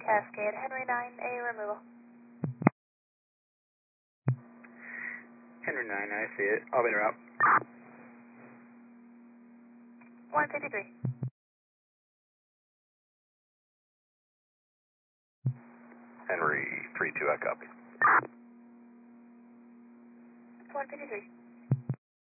Cascade, Henry 9A removal. Henry 9, I see it. I'll be in route. 153. Henry 3-2, I copy. 153.